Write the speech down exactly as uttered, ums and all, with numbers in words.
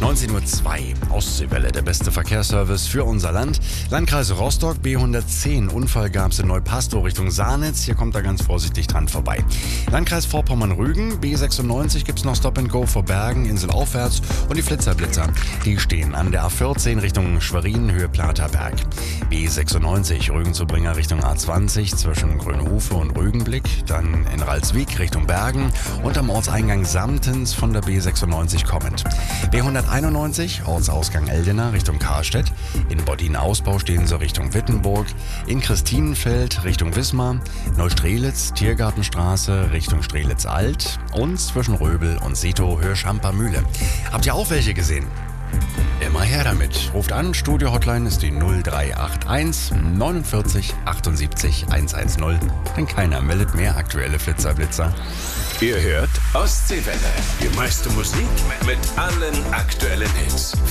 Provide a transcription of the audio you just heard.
neunzehn Uhr zwei, Ostseewelle, der beste Verkehrsservice für unser Land. Landkreis Rostock, B hundertzehn, Unfall gab es in Neupastow Richtung Sahnitz. Hier kommt er ganz vorsichtig dran vorbei. Landkreis Vorpommern-Rügen, B sechsundneunzig, gibt es noch Stop and Go vor Bergen, Insel aufwärts. Und die Flitzer-Blitzer, die stehen an der A vierzehn Richtung Schwerin, Höhe Platerberg. B sechsundneunzig, Rügen-Zubringer Richtung A zwanzig, zwischen Grünhofe und Rügenblick. Dann in Ralswiek Richtung Bergen und am Ortseingang Samtens von der B sechsundneunzig kommend. B hunderteinundneunzig, Ortsausgang Eldena Richtung Karstedt. In Boddin-Ausbau stehen sie Richtung Wittenburg. In Christinenfeld Richtung Wismar. Neustrelitz, Tiergartenstraße Richtung Strelitz-Alt. Und zwischen Röbel und Sito, Höhe Schamper-Mühle. Habt ihr auch welche gesehen? Immer her damit. Ruft an, Studio-Hotline ist die null drei acht eins neunundvierzig achtundsiebzig hundertzehn. Denn keiner meldet mehr aktuelle Flitzer-Blitzer. Ihr hört Ostseewelle. Die meiste Musik mit allen aktuellen Hits.